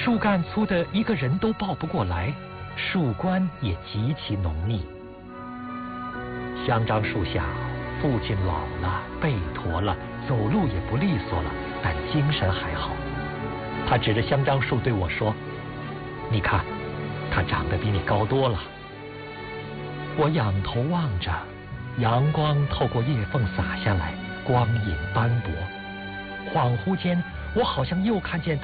树干粗的一个人都抱不过来，树冠也极其浓密。香樟树下，父亲老了，背驼了，走路也不利索了，但精神还好。他指着香樟树对我说：“你看，它长得比你高多了。”我仰头望着，阳光透过叶缝洒下来，光影斑驳。恍惚间，我好像又看见